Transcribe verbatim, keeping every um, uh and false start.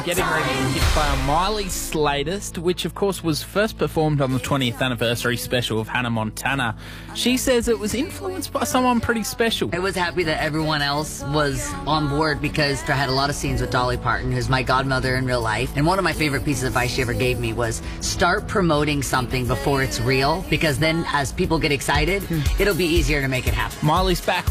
Getting ready to hit play on Miley's latest, which of course was first performed on the twentieth anniversary special of Hannah Montana. She says it was influenced by someone pretty special. I was happy that everyone else was on board because I had a lot of scenes with Dolly Parton, who's my godmother in real life. And one of my favorite pieces of advice she ever gave me was start promoting something before it's real, because then as people get excited, it'll be easier to make it happen. Miley's back